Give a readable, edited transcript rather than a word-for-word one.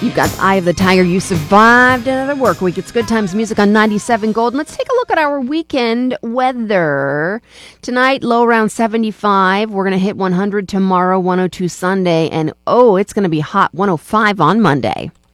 You got Eye of the Tiger. You survived another work week. It's Good Times Music on 97 Gold. And let's take a look at our weekend weather. Tonight, low around 75. We're going to hit 100 tomorrow, 102 Sunday. And, it's going to be hot, 105 on Monday.